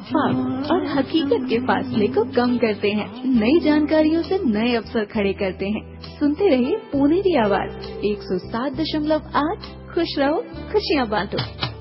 अफवाह और हकीकत के फासले को कम करते हैं। नई जानकारियों से नए अवसर खड़े करते हैं। सुनते रहिए पुनेरी आवाज 107.8। खुश रहो, खुशियाँ बांटो।